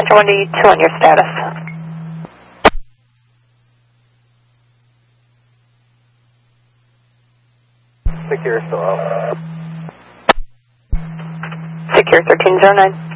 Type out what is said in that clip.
Ranger 182 on your status. Secure still out. Secure 1309.